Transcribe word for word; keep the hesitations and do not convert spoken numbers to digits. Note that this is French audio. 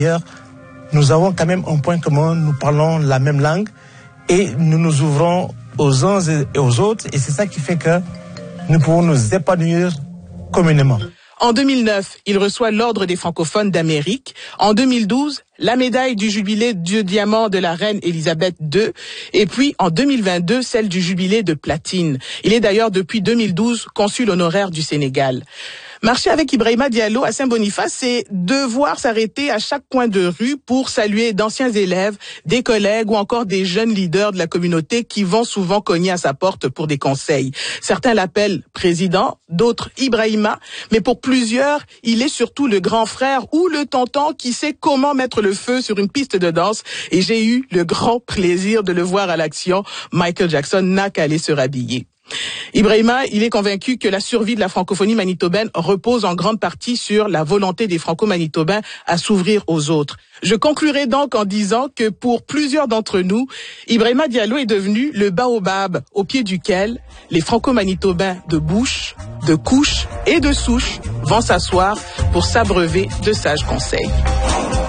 Nous avons quand même un point commun, nous parlons la même langue et nous nous ouvrons aux uns et aux autres et c'est ça qui fait que nous pouvons nous épanouir communément. En deux mille neuf, il reçoit l'Ordre des francophones d'Amérique. En deux mille douze, la médaille du jubilé de diamant de la reine Élisabeth deux. Et puis, en deux mille vingt-deux, celle du jubilé de platine. Il est d'ailleurs depuis deux mille douze consul honoraire du Sénégal. Marcher avec Ibrahima Diallo à Saint-Boniface, c'est devoir s'arrêter à chaque coin de rue pour saluer d'anciens élèves, des collègues ou encore des jeunes leaders de la communauté qui vont souvent cogner à sa porte pour des conseils. Certains l'appellent président, d'autres Ibrahima, mais pour plusieurs, il est surtout le grand frère ou le tonton qui sait comment mettre le feu sur une piste de danse. Et j'ai eu le grand plaisir de le voir à l'action. Michael Jackson n'a qu'à aller se rhabiller. Ibrahima, il est convaincu que la survie de la francophonie manitobaine repose en grande partie sur la volonté des franco-manitobains à s'ouvrir aux autres. Je conclurai donc en disant que pour plusieurs d'entre nous, Ibrahima Diallo est devenu le baobab au pied duquel les franco-manitobains de bouche, de couche et de souche vont s'asseoir pour s'abreuver de sages conseils.